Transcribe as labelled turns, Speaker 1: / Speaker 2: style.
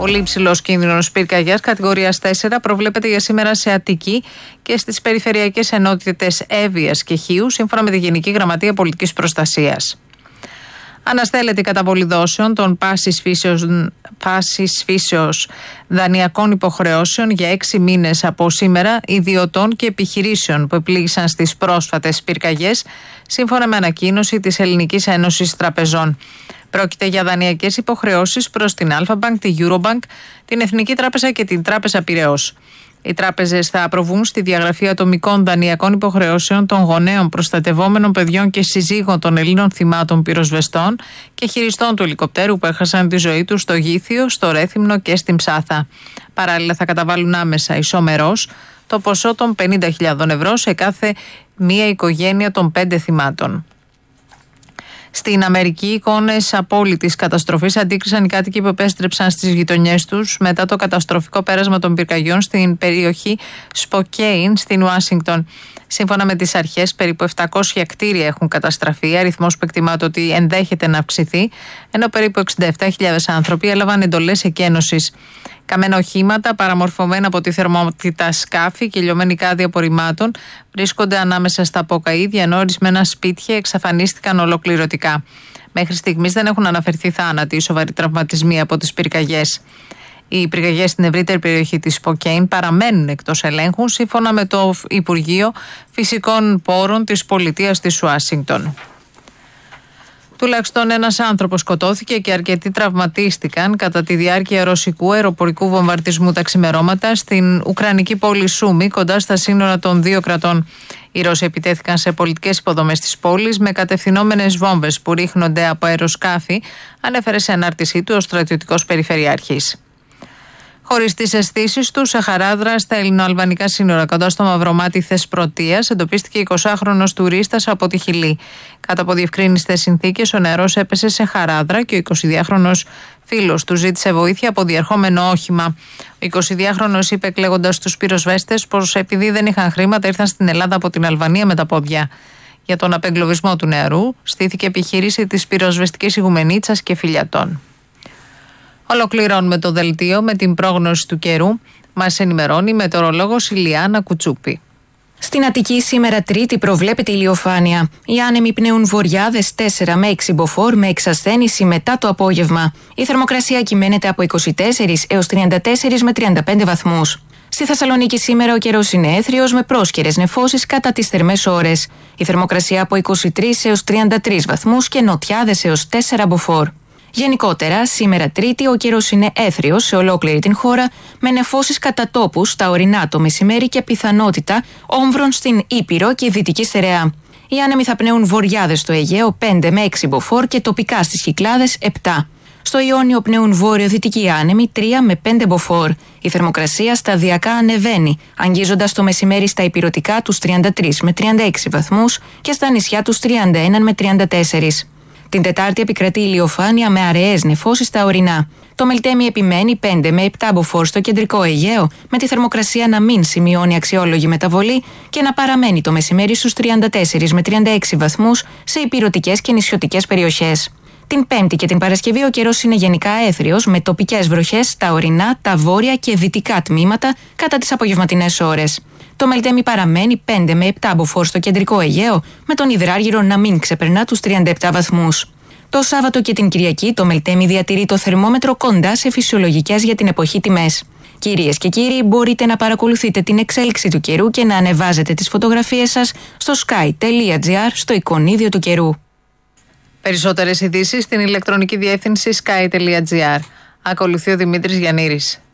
Speaker 1: Πολύ υψηλός κίνδυνος πυρκαγιάς κατηγορίας 4 προβλέπεται για σήμερα σε Αττική και στις περιφερειακές ενότητες Εύβοιας και Χίου, σύμφωνα με τη Γενική Γραμματεία Πολιτικής Προστασίας. Αναστέλλεται η καταβολή δόσεων των πάσης φύσεως δανειακών υποχρεώσεων για 6 μήνες από σήμερα ιδιωτών και επιχειρήσεων που επλήγησαν στις πρόσφατες πυρκαγιές, σύμφωνα με ανακοίνωση της Ελληνικής Ένωσης Τραπεζών. Πρόκειται για δανειακές υποχρεώσεις προς την Αλφα-Bank, τη Eurobank, την Εθνική Τράπεζα και την Τράπεζα Πειραιώς. Οι τράπεζες θα προβούν στη διαγραφή ατομικών δανειακών υποχρεώσεων των γονέων προστατευόμενων παιδιών και συζύγων των Ελλήνων θυμάτων πυροσβεστών και χειριστών του ελικοπτέρου που έχασαν τη ζωή τους στο Γήθιο, στο Ρέθυμνο και στην Ψάθα. Παράλληλα, θα καταβάλουν άμεσα ισομερώς το ποσό των 50.000 ευρώ σε κάθε μία οικογένεια των 5 θυμάτων. Στην Αμερική, εικόνες απόλυτης καταστροφής αντίκρισαν οι κάτοικοι που επέστρεψαν στις γειτονιές τους μετά το καταστροφικό πέρασμα των πυρκαγιών στην περιοχή Σποκέιν στην Ουάσιγκτον. Σύμφωνα με τις αρχές, περίπου 700 κτίρια έχουν καταστραφεί, αριθμός που εκτιμάται ότι ενδέχεται να αυξηθεί, ενώ περίπου 67.000 άνθρωποι έλαβαν εντολές εκένωσης. Καμένα οχήματα, παραμορφωμένα από τη θερμότητα σκάφη και λιωμένη κάδια απορριμμάτων, βρίσκονται ανάμεσα στα αποκαΐδια, ενώ ορισμένα σπίτια εξαφανίστηκαν ολοκληρωτικά. Μέχρι στιγμής δεν έχουν αναφερθεί θάνατοι ή σοβαροί τραυματισμοί από τις πυρκαγιές. Οι πυρκαγιές στην ευρύτερη περιοχή της Σποκέιν παραμένουν εκτός ελέγχου, σύμφωνα με το Υπουργείο Φυσικών Πόρων της Πολιτείας της Ουάσιγκτον. Τουλάχιστον ένας άνθρωπος σκοτώθηκε και αρκετοί τραυματίστηκαν κατά τη διάρκεια ρωσικού αεροπορικού βομβαρδισμού τα ξημερώματα στην ουκρανική πόλη Σούμι, κοντά στα σύνορα των δύο κρατών. Οι Ρώσοι επιτέθηκαν σε πολιτικές υποδομές της πόλης με κατευθυνόμενες βόμβες που ρίχνονται από αεροσκάφη, ανέφερε σε ανάρτησή του ο στρατιωτικός περιφερειάρχης. Χωρίς τις αισθήσεις του, σε Χαράδρα, στα ελληνοαλβανικά σύνορα, κοντά στο Μαυρομάτι Θεσπρωτείας, εντοπίστηκε 20χρονος τουρίστας από τη Χιλή. Κάτω από διευκρίνιστες συνθήκες, ο νεαρός έπεσε σε Χαράδρα και ο 22χρονος φίλος του ζήτησε βοήθεια από διερχόμενο όχημα. Ο 22χρονος είπε, κλαίγοντας στους πυροσβέστες, πως επειδή δεν είχαν χρήματα, ήρθαν στην Ελλάδα από την Αλβανία με τα πόδια. Για τον απεγκλωβισμό του νεαρού, στήθηκε επιχείρηση της πυροσβεστικής ηγουμενίτσας και φιλιατών. Ολοκληρώνουμε το δελτίο με την πρόγνωση του καιρού. Μας ενημερώνει η μετεωρολόγος Ηλιάνα Κουτσούπη.
Speaker 2: Στην Αττική σήμερα Τρίτη προβλέπεται ηλιοφάνεια. Οι άνεμοι πνέουν βορειάδες 4 με 6 μποφόρ με εξασθένηση μετά το απόγευμα. Η θερμοκρασία κυμαίνεται από 24 έως 34 με 35 βαθμούς. Στη Θεσσαλονίκη σήμερα ο καιρός είναι έθριος με πρόσκαιρες νεφώσεις κατά τις θερμές ώρες. Η θερμοκρασία από 23 έως 33 βαθμούς και νοτιάδες έως 4 μποφόρ. Γενικότερα, σήμερα Τρίτη, ο καιρός είναι έθριος σε ολόκληρη την χώρα, με νεφώσεις κατά τόπους στα ορεινά το μεσημέρι και πιθανότητα όμβρων στην Ήπειρο και Δυτική Στερεά. Οι άνεμοι θα πνέουν βορειάδες στο Αιγαίο 5 με 6 μποφόρ και τοπικά στις Κυκλάδες 7. Στο Ιόνιο πνέουν βόρειο-δυτικοί άνεμοι 3 με 5 μποφόρ. Η θερμοκρασία σταδιακά ανεβαίνει, αγγίζοντας το μεσημέρι στα ηπειρωτικά τους 33 με 36 βαθμούς και στα νησιά τους 31 με 34. Την Τετάρτη επικρατεί ηλιοφάνεια με αραιές νεφώσεις στα ορεινά. Το Μελτέμι επιμένει 5 με 7 μποφόρ στο κεντρικό Αιγαίο, με τη θερμοκρασία να μην σημειώνει αξιόλογη μεταβολή και να παραμένει το μεσημέρι στους 34 με 36 βαθμούς σε ηπειρωτικές και νησιωτικές περιοχές. Την Πέμπτη και την Παρασκευή ο καιρός είναι γενικά έθριος, με τοπικές βροχές στα ορεινά, τα βόρεια και δυτικά τμήματα κατά τις απογευματινές ώρες. Το Μελτέμι παραμένει 5 με 7 μποφόρ στο κεντρικό Αιγαίο, με τον Υδράργυρο να μην ξεπερνά τους 37 βαθμούς. Το Σάββατο και την Κυριακή το Μελτέμι διατηρεί το θερμόμετρο κοντά σε φυσιολογικές για την εποχή τιμές. Κυρίες και κύριοι, μπορείτε να παρακολουθείτε την εξέλιξη του καιρού και να ανεβάζετε τις φωτογραφίες σας στο sky.gr στο εικονίδιο του καιρού.
Speaker 1: Περισσότερες ειδήσεις στην ηλεκτρονική διεύθυνση sky.gr. Ακολουθεί ο Δημήτρης Γιαννήρης.